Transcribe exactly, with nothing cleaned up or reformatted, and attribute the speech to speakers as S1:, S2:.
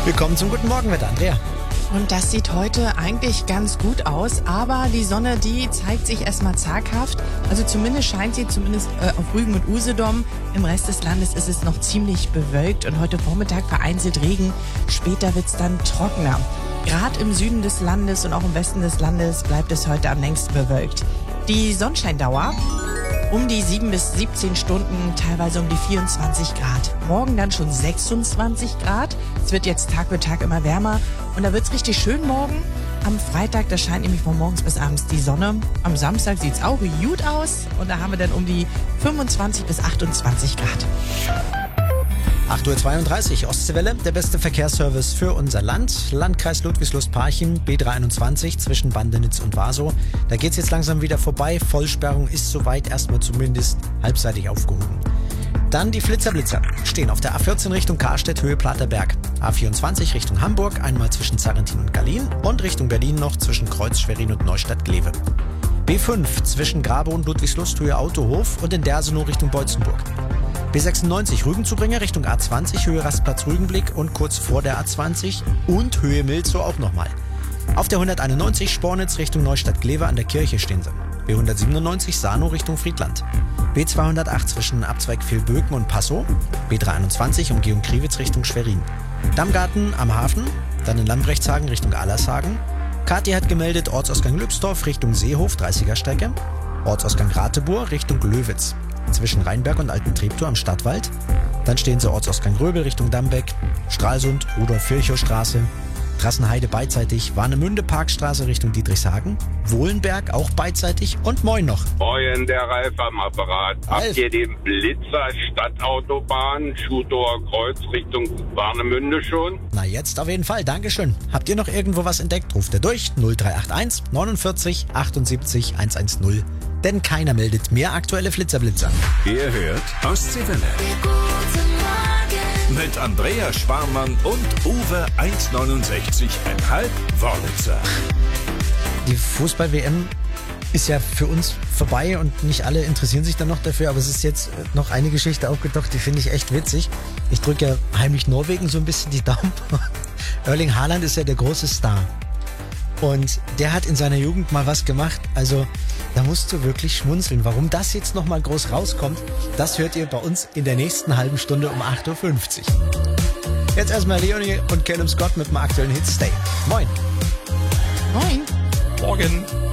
S1: Willkommen zum Guten Morgenwetter, Andrea.
S2: Und das sieht heute eigentlich ganz gut aus, aber die Sonne, die zeigt sich erstmal zaghaft. Also zumindest scheint sie, zumindest äh, auf Rügen und Usedom. Im Rest des Landes ist es noch ziemlich bewölkt und heute Vormittag vereinzelt Regen. Später wird's dann trockener. Gerade im Süden des Landes und auch im Westen des Landes bleibt es heute am längsten bewölkt. Die Sonnenscheindauer um die sieben bis siebzehn Stunden, teilweise um die vierundzwanzig Grad. Morgen dann schon sechsundzwanzig Grad. Es wird jetzt Tag für Tag immer wärmer und da wird's richtig schön morgen. Am Freitag, da scheint nämlich von morgens bis abends die Sonne. Am Samstag sieht's auch gut aus und da haben wir dann um die fünfundzwanzig bis achtundzwanzig Grad.
S1: acht Uhr zweiunddreißig, Ostseewelle, der beste Verkehrsservice für unser Land. Landkreis Ludwigslust-Parchim, B dreihunderteinundzwanzig zwischen Bandenitz und Warsow. Da geht's jetzt langsam wieder vorbei. Vollsperrung ist soweit erstmal zumindest halbseitig aufgehoben. Dann die Flitzer-Blitzer stehen auf der A vierzehn Richtung Karstedt, Höhe Platerberg. A vierundzwanzig Richtung Hamburg, einmal zwischen Zarrentin und Gallien und Richtung Berlin noch zwischen Kreuz, Schwerin und Neustadt-Glewe. B fünf zwischen Grabe und Ludwigslust, Höhe Autohof und in Dersenow Richtung Beutzenburg. B sechsundneunzig Rügenzubringer Richtung A zwanzig, Höhe Rastplatz Rügenblick und kurz vor der A zwanzig und Höhe Milzow auch nochmal. Auf der hunderteinundneunzig Spornitz Richtung Neustadt-Glewe an der Kirche stehen sie. B hundertsiebenundneunzig Sarnow Richtung Friedland. B zweihundertacht zwischen Abzweig Vilböken und Passow. B dreihunderteinundzwanzig Umgehung Kriwitz Richtung Schwerin. Dammgarten am Hafen, dann in Lambrechtshagen Richtung Allershagen. Kathi hat gemeldet Ortsausgang Lübsdorf Richtung Seehof, dreißiger Strecke. Ortsausgang Ratibor Richtung Löwitz. Zwischen Rheinberg und Alten Treptow am Stadtwald. Dann stehen sie Ortsausgang Röbel Richtung Dambeck, Stralsund, Rudolf-Virchow-Straße, Trassenheide beidseitig, Warnemünde Parkstraße Richtung Dietrichshagen, Wohlenberg auch beidseitig und Moin noch.
S3: Moin, der Ralf am Apparat.
S1: Ralf.
S3: Habt ihr den Blitzer Stadtautobahn, Schutower Kreuz Richtung Warnemünde schon?
S1: Na jetzt auf jeden Fall, Dankeschön. Habt ihr noch irgendwo was entdeckt? Ruft ihr durch null drei acht eins neunundvierzig achtundsiebzig hundertzehn. Denn keiner meldet mehr aktuelle Flitzerblitzer.
S4: Ihr hört Ostseewelle. Mit Andrea Schwarmann und Uwe eins neunundsechzig Komma fünf Wörlitzer.
S1: Die Fußball-W M ist ja für uns vorbei und nicht alle interessieren sich dann noch dafür, aber es ist jetzt noch eine Geschichte aufgetaucht, die finde ich echt witzig. Ich drücke ja heimlich Norwegen so ein bisschen die Daumen. Erling Haaland ist ja der große Star. Und der hat in seiner Jugend mal was gemacht, also da musst du wirklich schmunzeln. Warum das jetzt nochmal groß rauskommt, das hört ihr bei uns in der nächsten halben Stunde um acht Uhr fünfzig. Jetzt erstmal Leonie und Callum Scott mit dem aktuellen Hit Stay. Moin.
S2: Moin.
S5: Morgen.